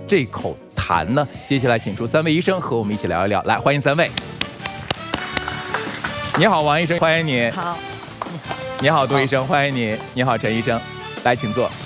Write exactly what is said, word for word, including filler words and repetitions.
这口痰呢？接下来请出三位医生和我们一起聊一聊。来，欢迎三位。你好，王医生，欢迎你。 好， 你好，杜医生，欢迎你。你好，陈医生，来，请坐。